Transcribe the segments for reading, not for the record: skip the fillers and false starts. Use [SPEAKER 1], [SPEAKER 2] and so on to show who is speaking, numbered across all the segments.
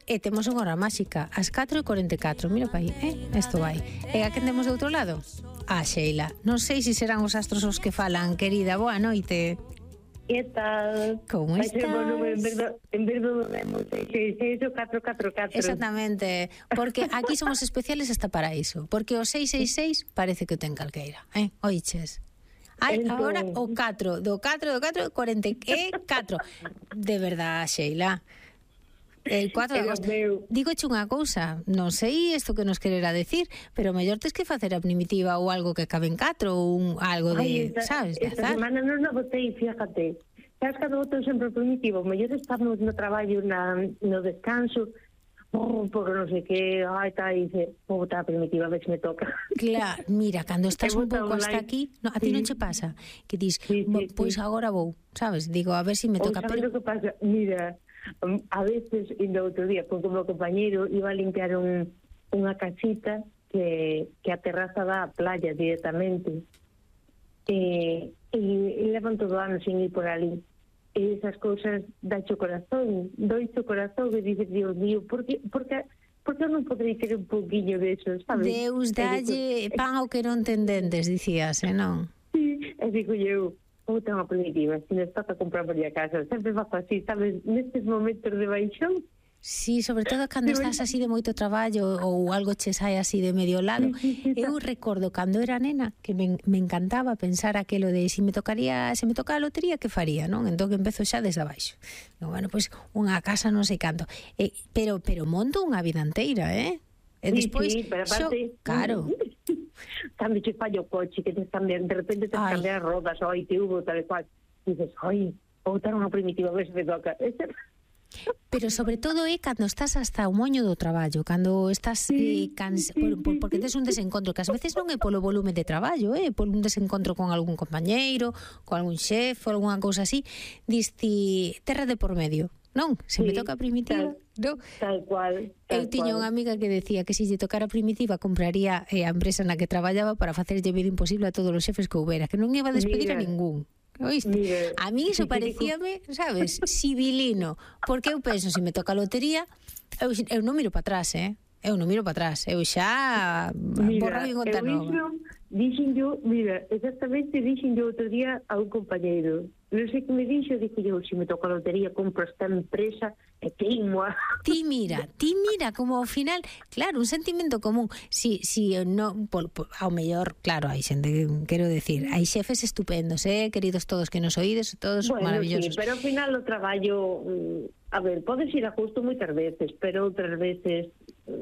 [SPEAKER 1] E temos unha hora máxica, as 4:44, mira pa aí, isto vai. E a quen temos do outro lado? A Sheila. Non sei se serán os astros os que falan, querida, boa noite.
[SPEAKER 2] Que tal?
[SPEAKER 1] Como estás?
[SPEAKER 2] En vez do 666 o 444.
[SPEAKER 1] Exactamente, porque aquí somos especiales hasta para iso, porque o 666 parece que o ten calqueira, oiches. Ai, agora o 4, do 44, 44. De verdad, Sheila. El 4 de agosto. Dígoche unha cousa, non sei isto que nos quererá decir, pero mellor tes que facer a primitiva ou algo que acabe en 4 ou algo de, sabes, de azar.
[SPEAKER 2] Esta semana non a botei, fíjate. Sabes que botou sempre primitivo, mellor estamos no traballo, no descanso, porque non sei que, dice, vou botar a primitiva, a ver se me toca.
[SPEAKER 1] Claro, mira, cando estás un pouco hasta aquí, no, a ti non che pasa, que dis, pois agora vou, sabes, digo, a ver se me toca.
[SPEAKER 2] Sabes o que pasa? Mira, a veces, indo outro día, con o meu compañeiro, iba a limpiar unha casita que a terraza dá a playa directamente. E levan todo o ano sin ir por ali. E esas cousas dacho corazón, doicho corazón, e dices, Dios mío, por que non podrei ter un pouquinho de eso, sabes?
[SPEAKER 1] Deus dalle pan ao que non tendendes, dicías, non?
[SPEAKER 2] Sí, e digo eu, como ten a primitiva, se nos toca comprar por a casa, sempre faço así, sabes, nestes momentos de baixón.
[SPEAKER 1] Sí, sobre todo cando estás así de moito traballo ou algo che sai así de medio lado. Eu recordo cando era nena que me encantaba pensar aquelo de se me toca a lotería, que faría, non? Entón que empezo xa desde abaixo. Bueno, pois unha casa non sei canto. Pero monto unha vida inteira, E despois,
[SPEAKER 2] sí, pero aparte,
[SPEAKER 1] claro.
[SPEAKER 2] Cando che falla o coche, que de repente te cambiar as rodas, o ITV, tal e cual, dices, vou botar unha primitiva, a ver se me toca.
[SPEAKER 1] Pero sobre todo cando estás hasta o moño do traballo, cando estás porque tes un desencontro, que ás veces non é polo volume de traballo, por un desencontro con algún compañeiro, con algún xefe, alguna cousa así, diste terra de por medio, non? Se me toca a primitiva, non?
[SPEAKER 2] Tal cual.
[SPEAKER 1] Eu tiña unha amiga que decía que se lle tocara a primitiva compraría a empresa na que traballaba para facerlle vida imposible a todos os xefes que houbera, que non iba a despedir a ningún. Oíste? A mí iso parecíame, sabes, civilino, porque eu penso, se me toca a lotería, eu non miro para atrás, eu non miro para atrás, eu xa borro e conta nova.
[SPEAKER 2] Dixen yo, exactamente dixen yo outro día a un compañeiro, non sei que me dixo, dixo yo, se me toca a lotería, compro esta empresa e queimo.
[SPEAKER 1] Ti mira, como ao final, claro, un sentimento común. Si non, ao mellor, claro, hai xente, quero decir, hai xefes estupendos, queridos todos que nos oídes, todos maravillosos.
[SPEAKER 2] Sí, pero ao final o traballo, a ver, podes ir a justo moitas veces, pero outras veces...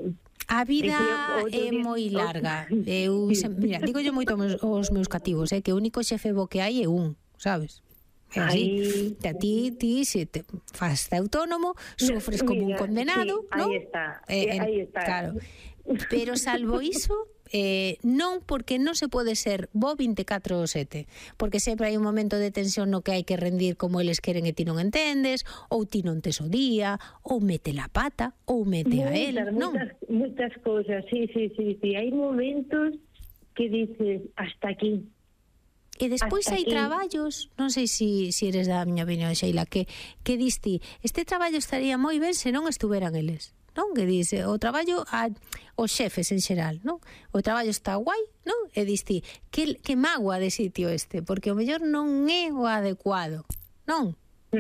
[SPEAKER 1] A vida é moi larga. Mira, digo yo moito aos meus cativos, que o único xefe bo que hai é un, sabes? É así. Ti se te faz autónomo, sufres como un condenado, non?
[SPEAKER 2] Aí está.
[SPEAKER 1] Claro. Pero salvo iso, non, porque non se pode ser bo 24/7, porque sempre hai un momento de tensión no que hai que rendir como eles queren e ti non entendes, ou ti non tes o día, ou mete la pata, ou mete a él, non?
[SPEAKER 2] Moitas cousas, sí. Hai momentos que dices, hasta aquí.
[SPEAKER 1] E despois hai traballos, non sei se eres da miña opinión, Sheila, que diste, este traballo estaría moi ben se non estuveran eles, non? Que dice, o traballo, os xefes en xeral, non? O traballo está guai, non? E diste, que mágoa de sitio porque o mellor non é o adecuado, non?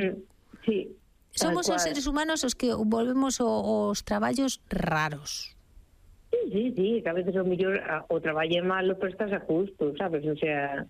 [SPEAKER 2] Sí.
[SPEAKER 1] Somos os seres humanos os que volvemos os traballos raros.
[SPEAKER 2] Sí, que a veces o mellor o traballo é malo, pero estás a gusto, sabes? O sea...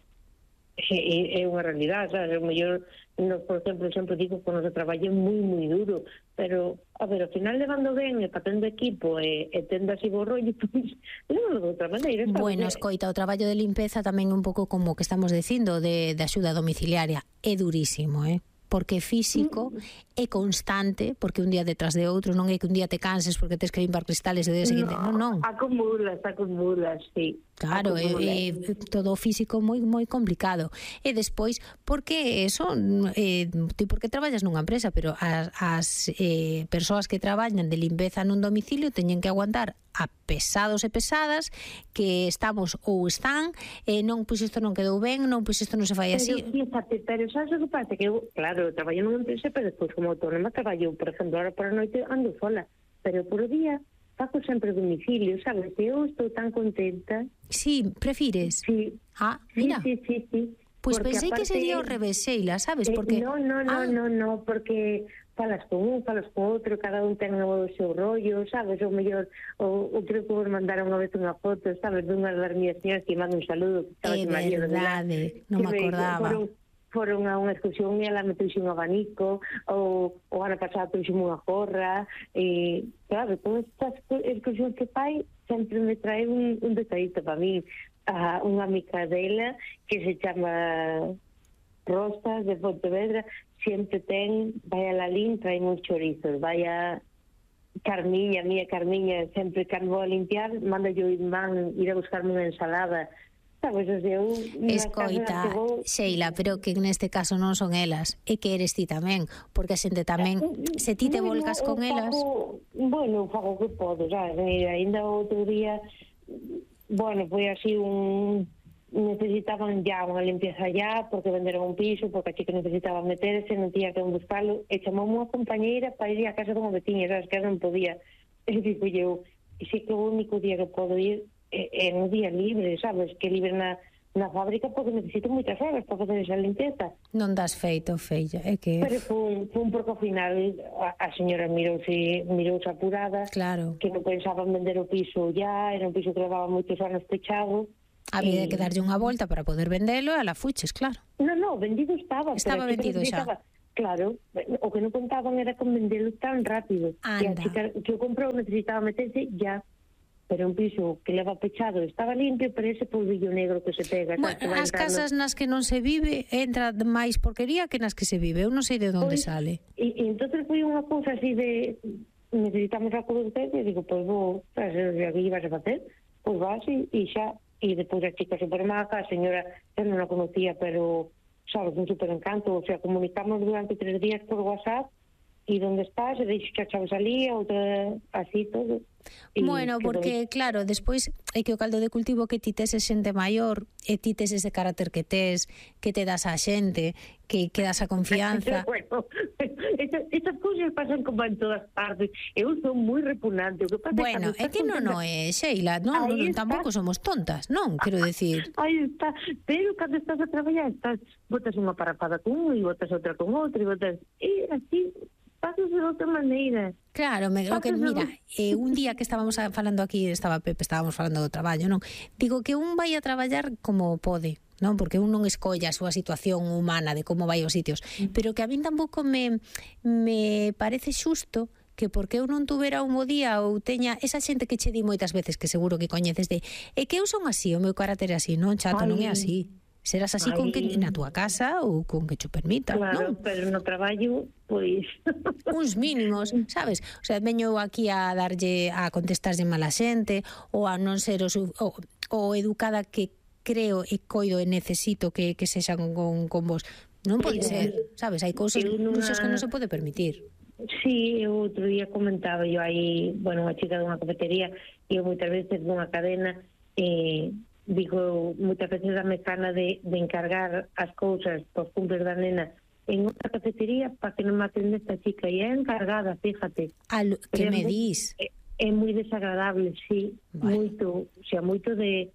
[SPEAKER 2] é unha realidade, sabes? O mellor, por exemplo, sempre digo que o noso traballo é moi duro, pero, a ver, ao final levando ben e patendo equipo e tendo así bo rollo, pois, levando de outra maneira, sabes?
[SPEAKER 1] Bueno, escoita, o traballo de limpeza tamén un pouco como que estamos dicindo de axuda domiciliaria, é durísimo, porque é físico, é constante, porque un día detrás de outro, non é que un día te canses porque tes que limpar cristales e o día seguinte, non.
[SPEAKER 2] Acumulas, sí.
[SPEAKER 1] Claro, é todo físico moi complicado. E despois, porque eso, ti porque traballas nunha empresa, pero as persoas que traballan de limpeza nun domicilio teñen que aguantar a pesados e pesadas que estamos ou están, non, pois isto non quedou ben, non, pois isto non se fai así.
[SPEAKER 2] Pero sabes o que pasa? Que eu, claro, traballo nunha empresa, pero despois como autónoma traballo, por exemplo, ahora por a noite ando sola. pero por o día fago sempre domicilio, sabes? E eu estou tan contenta.
[SPEAKER 1] Sí, prefires?
[SPEAKER 2] Sí.
[SPEAKER 1] Mira.
[SPEAKER 2] Sí.
[SPEAKER 1] Pois pensei que sería o revés, Sheila, sabes? Porque
[SPEAKER 2] No, porque falas con un, falas con outro, cada un ten o seu rollo, sabes? O mellor, o creo que vos mandaron unha vez unha foto, sabes? Dunha das miñas señoras que manda un saludo.
[SPEAKER 1] É verdade, non me acordaba.
[SPEAKER 2] Foron a unha excursión e ela me trouxe un abanico, o ano pasado trouxe unha gorra, e claro, todas estas excursións que fai sempre me trae un detallito para mí. Unha amiga dela que se chama Rosas de Pontevedra sempre vai a Lalín, trae uns chorizos, vai a Carmiña, sempre cando vou a limpiar manda yo irmán ir a buscarme unha ensalada. Sabes,
[SPEAKER 1] escoita, Sheila, pero que neste caso non son elas, é que eres ti tamén, porque a xente tamén, se ti te volcas con elas...
[SPEAKER 2] Bueno, fago o que podo, sabes? Ainda outro día, bueno, foi así necesitaban ya unha limpieza ya, porque venderon un piso, porque a chica necesitaba meterse, non tiña que buscarlo, e chamou unha compañeira para ir a casa dunha veciña, sabes, que non podía. E digo eu, e sei que o único día que podo ir é no día libre, sabes, que libre na fábrica, porque necesito moitas horas para fazer esa limpeza.
[SPEAKER 1] Non das feito, feilla, é que...
[SPEAKER 2] Pero fun porque ao final a señora mirouse apurada,
[SPEAKER 1] claro,
[SPEAKER 2] que non pensaban vender o piso ya, era un piso que levaba moitos anos pechado.
[SPEAKER 1] Había que darlle unha volta para poder vendelo, e a la fuches, claro.
[SPEAKER 2] No, vendido estaba.
[SPEAKER 1] Estaba vendido xa.
[SPEAKER 2] Claro, o que non contaban era con vendelo tan rápido.
[SPEAKER 1] Anda.
[SPEAKER 2] E a chica que o comprou necesitaba meterse ya. Pero un piso que leva pechado estaba limpio, pero ese polvillo negro que se pega.
[SPEAKER 1] Bueno, as casas nas que non se vive entra máis porquería que nas que se vive. Eu non sei de onde sale.
[SPEAKER 2] E entonces foi unha cousa así de necesitamos a cura de usted, e digo, pois vou, sabes, o que ibas a facer? Pois vas e xa. E depois a chica supermaca, a señora eu non a conocía, pero sabes, un super encanto, o sea, comunicamos durante 3 días por WhatsApp, e onde estás, e deixo que a chaves ali, outra así, todo.
[SPEAKER 1] Bueno, porque, claro, despois é que o caldo de cultivo que ti tes xente maior, e ti tes ese carácter que tes, que te das a xente, que das a confianza.
[SPEAKER 2] Bueno, estas cousas pasan como en todas partes. Eu son moi repugnante. O que pasa
[SPEAKER 1] bueno, é que non é, Sheila, non, tampouco somos tontas, non, quero decir.
[SPEAKER 2] Aí está, pero cando estás a traballar, botas unha parapada con un, e botas outra con outro, e botas... E así... pasas de outra maneira.
[SPEAKER 1] Claro, mira, un día que estábamos falando aquí, estábamos falando do traballo, non? Digo que un vai a traballar como pode, non? Porque un non escolla a súa situación humana de como vai aos sitios, pero que a min tampouco me parece xusto que porque eu non tuvera un bo día ou teña esa xente que che di moitas veces, que seguro que coñeces de, é que eu son así, o meu carácter é así, non, chato, non é así. Serás así con que na túa casa ou con que cho permita,
[SPEAKER 2] claro,
[SPEAKER 1] non?
[SPEAKER 2] Pero no traballo, pois...
[SPEAKER 1] Uns mínimos, sabes? O sea, veño aquí a darlle, a contestarlle mala xente, ou a non ser o educada que creo e coido e necesito que sexan con vos. Non pode ser, sabes? Hai cousas luxos que non se pode permitir.
[SPEAKER 2] Sí, eu outro día comentaba yo aí, bueno, unha chica dunha cafetería, e eu moitas veces dunha cadena, digo, moitas veces a mecana de encargar as cousas por cumples da nena en outra cafetería para que non me atende esta chica, e é encargada, fíjate.
[SPEAKER 1] Que me dis?
[SPEAKER 2] É moi desagradable, sí, moito, o sea, moito de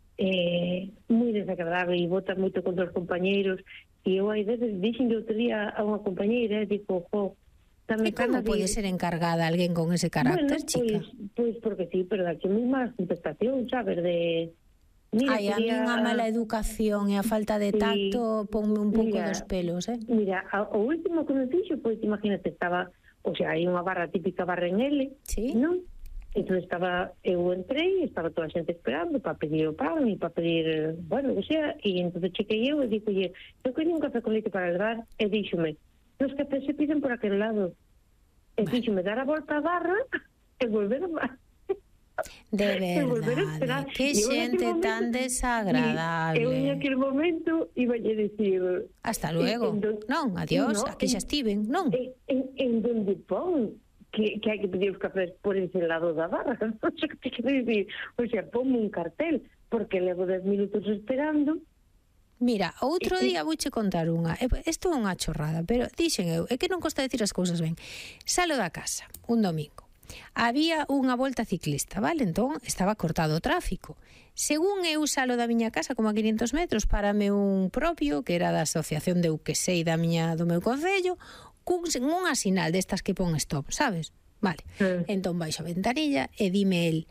[SPEAKER 2] moi desagradable, e bota moito contra os compañeiros, e eu aí veces dixen outro día a unha compañeira, digo,
[SPEAKER 1] e como pode ser encargada alguén con ese carácter,
[SPEAKER 2] bueno,
[SPEAKER 1] chica?
[SPEAKER 2] Pois porque sí, pero dache moi máis contestación, sabes, de...
[SPEAKER 1] Mira, a min a mala educación e a falta de tacto ponme un pouco dos pelos,
[SPEAKER 2] Mira, o último que me fixo, pois imagínate, estaba, o sea, hai unha barra típica barra en L,
[SPEAKER 1] ¿sí?
[SPEAKER 2] Non? Entón eu entrei, estaba toda a xente esperando para pedir o pan e para pedir, bueno, o sea, e entón chequei eu e dixolle, eu quería un café con leite para levar, e díxome, os cafés se piden por aquel lado, e díxome dar a volta a barra e volver a...
[SPEAKER 1] De verdade, que xente tan desagradable.
[SPEAKER 2] Eu en aquel momento iba a decir
[SPEAKER 1] hasta luego, non, adiós, aquí xa estiven, non?
[SPEAKER 2] En donde pon que hai que pedir os cafés por ese lado da barra, non sei que te quero dicir, o sea, ponme un cartel, porque levo 10 minutos esperando.
[SPEAKER 1] Mira, outro día vouche contar unha, isto é unha chorrada, pero dixen eu, é que non costa decir as cousas ben. Salo da casa, un domingo, había unha volta ciclista, vale? Entón, estaba cortado o tráfico. Según eu salo da miña casa, como a 500 metros, párame un propio, que era da asociación de Uquesei do meu concello, cun unha sinal destas que pon stop, sabes? Vale. Entón, baixo a ventanilla e dime el,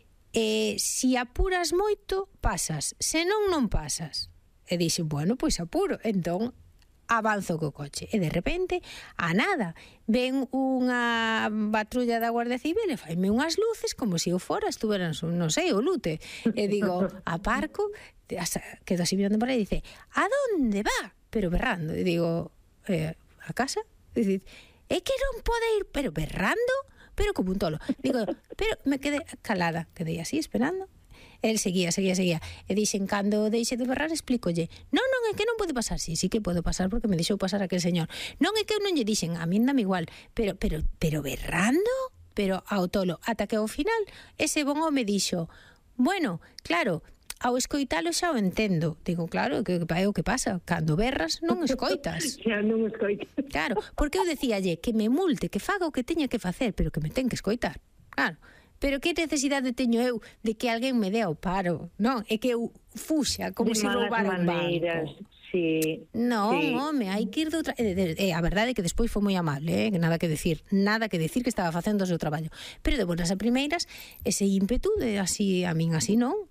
[SPEAKER 1] si apuras moito, pasas, senón non pasas. E dixe, bueno, pois apuro. Entón, avanzo co coche. E de repente, a nada, ven unha patrulla da Guardia Civil e faime unhas luces como se eu fora, estuveran, non sei, o lute. E digo, aparco, quedo así mirando para aí e dice, a donde va? Pero berrando. E digo, a casa? E dice, é que non pode ir, pero berrando? Pero como un tolo. Digo, pero me quedé calada, quedei así esperando. El seguía. E dixen, cando deixe de berrar, explícolle. Non, é que non pode pasar. Sí que podo pasar porque me deixou pasar aquel señor. Non, é que eu non lle dixen, a mí dame igual. Pero berrando? Pero ao tolo. Ata que ao final, ese bon home dixo, bueno, claro, ao escoitalo xa o entendo. Digo, claro, que é o que pasa. Cando berras, non escoitas.
[SPEAKER 2] Xa non escoitas.
[SPEAKER 1] Claro, porque eu decíalle que me multe, que faga o que teña que facer, pero que me ten que escoitar. Claro. Pero que necesidade teño eu de que alguén me dé ao paro? Non, é que eu fuxa como se roubara un banco.
[SPEAKER 2] Sí.
[SPEAKER 1] Non, home, hai que ir de outra... a verdade é que despois foi moi amable, nada que decir que estaba facendo o seu traballo. Pero de buenas a primeiras, ese ímpetu de así, a min así non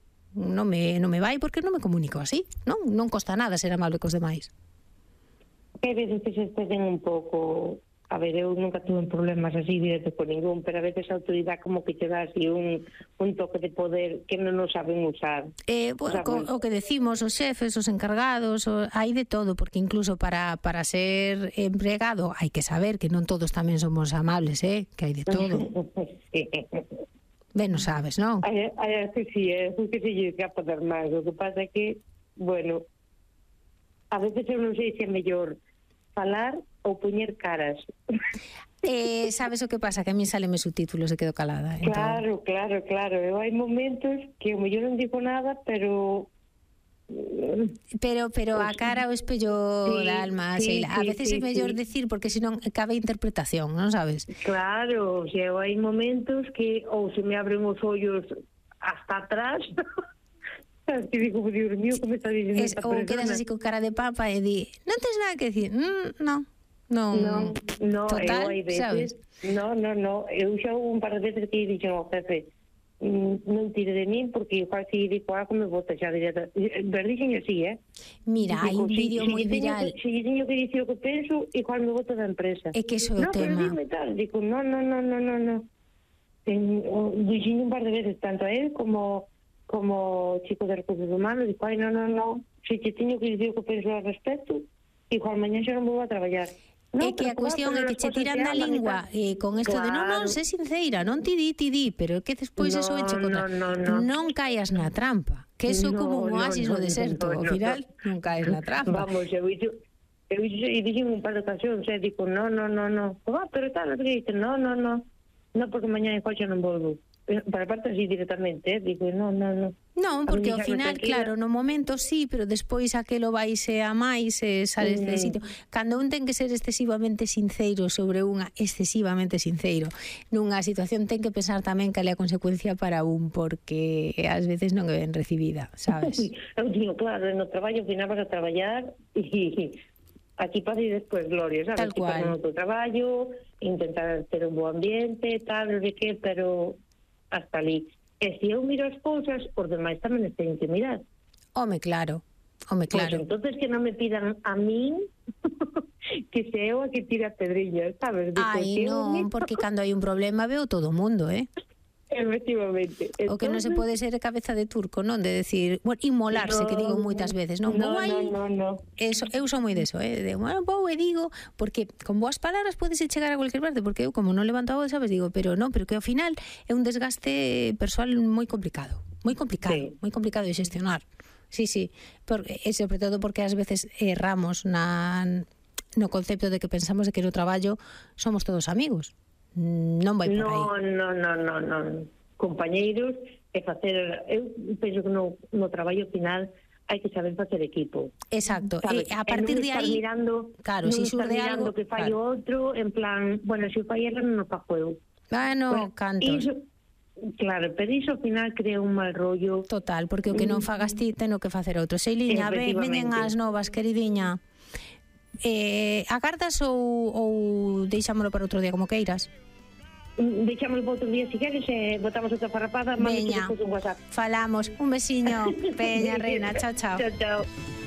[SPEAKER 1] me vai porque non me comunico así, non costa nada ser amable cos demais.
[SPEAKER 2] Que veces que se estén un pouco... A ver, eu nunca tuve problemas así directo con ningún, pero a veces a autoridade como que te dá así un toque de poder que non nos saben usar.
[SPEAKER 1] O que decimos, os xefes, os encargados, hai de todo, porque incluso para ser empregado hai que saber que non todos tamén somos amables, que hai de todo.
[SPEAKER 2] Sí.
[SPEAKER 1] Ben, non sabes, non?
[SPEAKER 2] Sí, que se lle escapa das mans. O que pasa é que, bueno, a veces eu non sei se é mellor falar ou poñer caras.
[SPEAKER 1] Sabes o que pasa? Que a mí saleme subtítulos e quedo calada.
[SPEAKER 2] Claro. Eu hai momentos que o mellor non digo nada, pero
[SPEAKER 1] a cara o espello da alma, Sheila. A veces é mellor decir, porque senón cabe interpretación, non sabes?
[SPEAKER 2] Claro, eu hai momentos que ou se me abren os ollos hasta atrás... que digo, Dios mío, como está diciendo esta persona.
[SPEAKER 1] Ou quedas así con cara de papa e di, non tens nada que decir. Non, total,
[SPEAKER 2] eu veces,
[SPEAKER 1] sabes?
[SPEAKER 2] No, eu xa un par de veces que dixen ao jefe, non tire de min porque igual se dico algo me bota xa directa. Verdixen así,
[SPEAKER 1] Mira, hai un vídeo moi viral.
[SPEAKER 2] Se teño que dicir o que penso, igual me bota da empresa.
[SPEAKER 1] É que iso é o tema.
[SPEAKER 2] No, pero dime tal. Digo, no. Dixen un par de veces, tanto a él como chico de recursos humanos, digo, ai, no, se te teño que dicir o que penso ao respecto, igual mañá xa non vou a traballar.
[SPEAKER 1] É que a cuestión é que che tiran da lingua con isto de non, sé sinceira, non ti di, pero é que despois eso enche contra. Non caias na trampa, que eso como un oasis no deserto, ao final non caes na trampa.
[SPEAKER 2] Vamos, eu dixen un par de ocasións, digo, no, pero tal, no, porque mañá igual xa non volvo. Para parte así directamente, digo, no.
[SPEAKER 1] Non, porque ao final, claro, no momento sí, pero despois aquelo vaise a máis e sales de sitio. Cando un ten que ser excesivamente sincero sobre excesivamente sincero nunha situación, ten que pensar tamén cal é a consecuencia para porque ás veces non é ben recibida, sabes?
[SPEAKER 2] Eu digo, claro, no traballo, ao final vas a traballar e aquí pasa e despois gloria, sabes?
[SPEAKER 1] Tal cual.
[SPEAKER 2] No teu traballo, intentar ter un bo ambiente, tal, non sei que, pero hasta ali. E se eu miro as cousas, os demais tamén as teñen que mirar.
[SPEAKER 1] Home, claro.
[SPEAKER 2] Pues entonces que non me pidan a min que se eu a que tira pedriñas, sabes?
[SPEAKER 1] Ai, non, porque cando hai un problema veo todo o mundo,
[SPEAKER 2] Efectivamente.
[SPEAKER 1] O que non se pode ser cabeza de turco, non? De decir, bueno, inmolarse, que digo moitas veces, non?
[SPEAKER 2] No.
[SPEAKER 1] Eso, eu sou moi deso, de, bueno, vou e digo, porque con boas palabras podes chegar a cualquier parte, porque eu como non levanto a voz, sabes, digo, pero que ao final é un desgaste persoal moi complicado de xestionar. Sí, porque, sobre todo porque ás veces erramos no concepto de que pensamos de que no traballo somos todos amigos. Non vai por aí.
[SPEAKER 2] Non. Compañeiros, e facer... Eu penso que no traballo final hai que saber facer equipo.
[SPEAKER 1] Exacto. E a partir de aí...
[SPEAKER 2] Mirando,
[SPEAKER 1] claro,
[SPEAKER 2] non
[SPEAKER 1] si
[SPEAKER 2] estar
[SPEAKER 1] surde
[SPEAKER 2] mirando
[SPEAKER 1] algo...
[SPEAKER 2] que fai o outro, en plan, bueno, se o fai ela non o fago eu.
[SPEAKER 1] Bueno, cantos.
[SPEAKER 2] Claro, pero iso ao final crea un mal rollo.
[SPEAKER 1] Total, porque o que non fagas ti ten o que facer outro. Seiliña, veñen as novas, queridiña. Agardas ou deixámolo para outro día, como queiras?
[SPEAKER 2] Deixámoslo para outro día, se queres, botamos outra farrapada, mándame un WhatsApp.
[SPEAKER 1] Falamos. Un besiño. Peña, reina, chao, chao.
[SPEAKER 2] Chao, chao.